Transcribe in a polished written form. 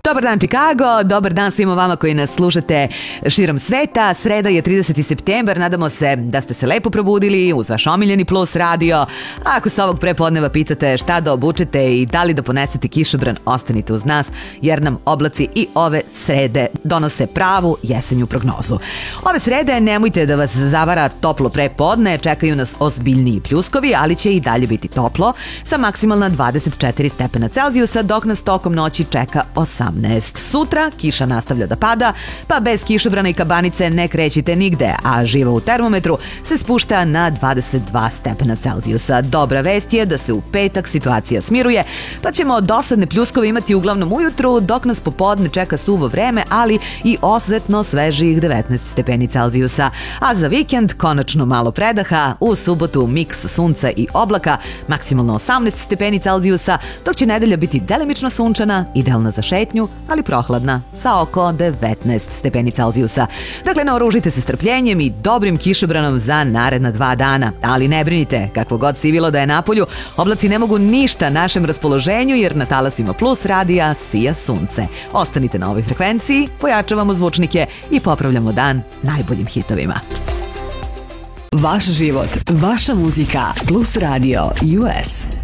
Dobar dan Chicago, dobar dan svima vama koji nas slušate širom sveta. Sreda je 30. septembar, nadamo se da ste se lepo probudili uz vaš omiljeni Plus radio. A ako se ovog prepodneva pitate šta da obučete i da li da ponesete kišobran, ostanite uz nas jer nam oblaci i ove srede donose pravu jesenju prognozu. Ove srede nemojte da vas zavara toplo prepodne, čekaju nas ozbiljniji pljuskovi, ali će i dalje biti toplo sa maksimalna 24 stepena Celzijusa, dok nas tokom noći čeka 18. Sutra kiša nastavlja da pada, pa bez kišobrana i kabanice ne krećite nigde, a živa u termometru se spušta na 22 stepena Celzijusa. Dobra vest je da se u petak situacija smiruje, pa ćemo dosadne pljuskove imati uglavnom ujutru, dok nas popodne čeka suvo vreme, ali i osetno svežih 19 stepeni Celzijusa. A za vikend konačno malo predaha, u subotu miks sunca i oblaka, maksimalno 18 stepeni Celzijusa, dok će nedelja biti delimično sunčana, idealna za šetnju, ali prohladna, sa oko 19 stepeni Celzijusa. Dakle, naoružite se strpljenjem i dobrim kišobranom za naredna 2 dana. Ali ne brinite, kakvo god sivilo da je napolju, oblaci ne mogu ništa našem raspoloženju jer na talasima Plus radija sija sunce. Ostanite na ovoj frekvenciji, pojačavamo zvučnike i popravljamo dan najboljim hitovima. Vaš život, vaša muzika, Plus Radio US.